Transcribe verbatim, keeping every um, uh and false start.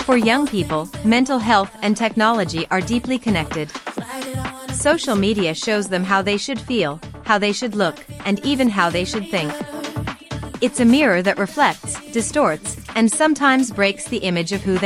For young people, mental health and technology are deeply connected. Social media shows them how they should feel, how they should look, and even how they should think. It's a mirror that reflects, distorts, and sometimes breaks the image of who they are.